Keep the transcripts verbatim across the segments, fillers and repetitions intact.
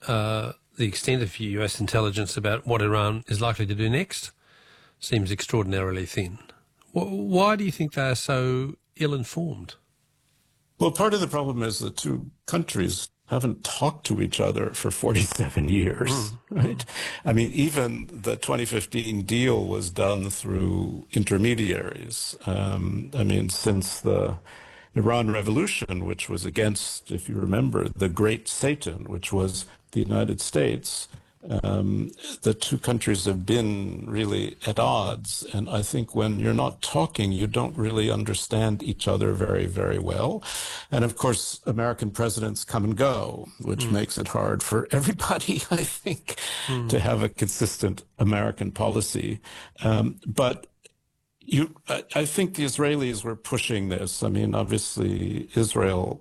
uh, the extent of U S intelligence about what Iran is likely to do next seems extraordinarily thin. Why do you think they are so ill-informed? Well, part of the problem is the two countries haven't talked to each other for forty-seven years, mm. right? I mean, even the twenty fifteen deal was done through intermediaries. Um, I mean, since the Iran Revolution, which was against, if you remember, the Great Satan, which was the United States, um, the two countries have been really at odds. And I think when you're not talking, you don't really understand each other very, very well. And of course, American presidents come and go, which mm. makes it hard for everybody, I think, mm. to have a consistent American policy. Um, but you, I, I think the Israelis were pushing this. I mean, obviously, Israel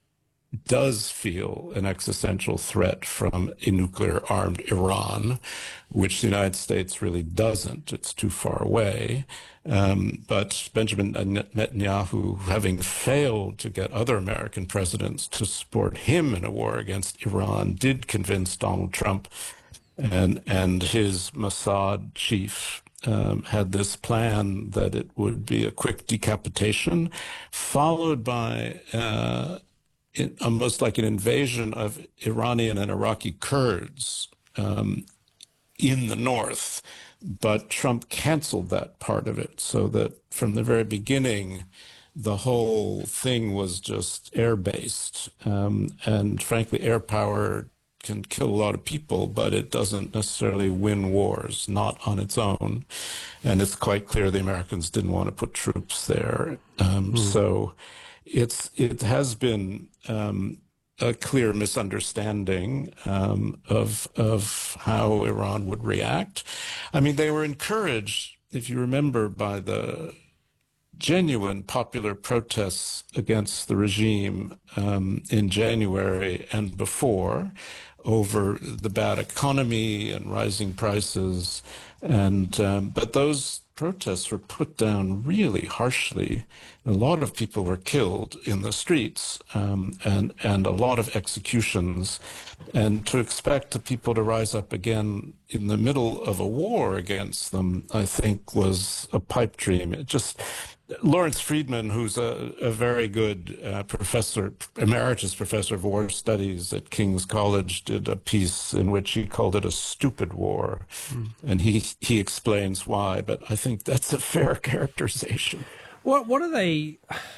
does feel an existential threat from a nuclear-armed Iran, which the United States really doesn't. It's too far away. Um, but Benjamin Netanyahu, having failed to get other American presidents to support him in a war against Iran, did convince Donald Trump and, and his Mossad chief Um, had this plan that it would be a quick decapitation, followed by uh, it, almost like an invasion of Iranian and Iraqi Kurds um, in the north. But Trump canceled that part of it, so that from the very beginning, the whole thing was just air-based. Um, and frankly, air power can kill a lot of people, but it doesn't necessarily win wars, not on its own. And it's quite clear the Americans didn't want to put troops there. Um, mm. So it's it has been um, a clear misunderstanding um, of of how Iran would react. I mean, they were encouraged, if you remember, by the genuine popular protests against the regime um, in January and before, over the bad economy and rising prices, and um, but those protests were put down really harshly. A lot of people were killed in the streets, um, and and a lot of executions. And to expect the people to rise up again in the middle of a war against them, I think, was a pipe dream. It just Lawrence Friedman, who's a, a very good uh, professor, emeritus professor of war studies at King's College, did a piece in which he called it a stupid war. Mm. And he he explains why, but I think that's a fair characterization. What what are they...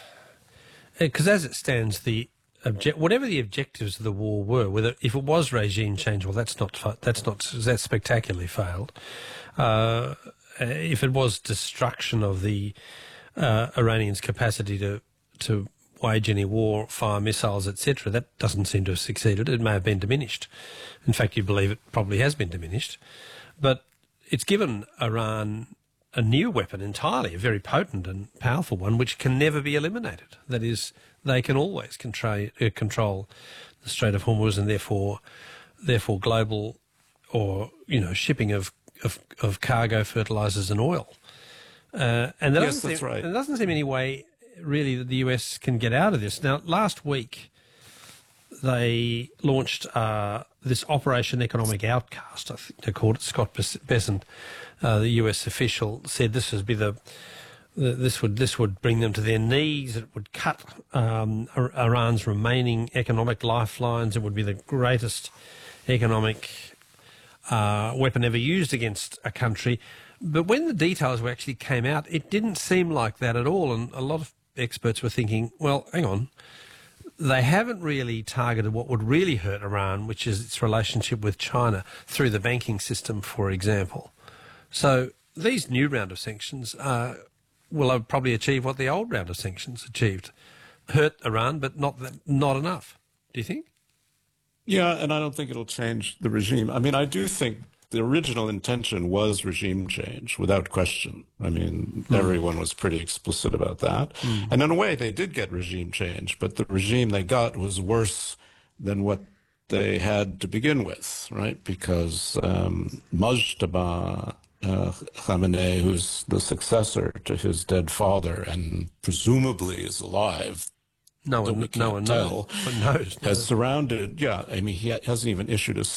Because as it stands, the obje- whatever the objectives of the war were, whether if it was regime change, well, that's not that's not that's spectacularly failed. Uh, if it was destruction of the Uh, Iranians' capacity to to wage any war, fire missiles, et cetera, that doesn't seem to have succeeded. It may have been diminished. In fact, you believe it probably has been diminished. But it's given Iran a new weapon entirely, a very potent and powerful one, which can never be eliminated. That is, they can always control, uh, control the Strait of Hormuz and therefore, therefore global or, you know, shipping of, of, of cargo, fertilizers and oil. Uh, and there yes, that's seem, right. There doesn't seem any way, really, that the U S can get out of this. Now, last week, they launched uh, this Operation Economic Outcast, I think they called it. Scott Bessent, uh, the U S official, said this would be the, the this would this would bring them to their knees. It would cut um, Iran's remaining economic lifelines. It would be the greatest economic uh, weapon ever used against a country. But when the details actually came out, it didn't seem like that at all. And a lot of experts were thinking, well, hang on, they haven't really targeted what would really hurt Iran, which is its relationship with China through the banking system, for example. So these new round of sanctions uh, will probably achieve what the old round of sanctions achieved. Hurt Iran, but not that, not enough. Do you think? Yeah, and I don't think it'll change the regime. I mean, I do think the original intention was regime change, without question. I mean, mm. everyone was pretty explicit about that. Mm. And in a way, they did get regime change, but the regime they got was worse than what they had to begin with, right? Because um, Mojtaba uh, Khamenei, who's the successor to his dead father and presumably is alive, no one, no one knows, tell, knows, has surrounded, yeah, I mean, he hasn't even issued a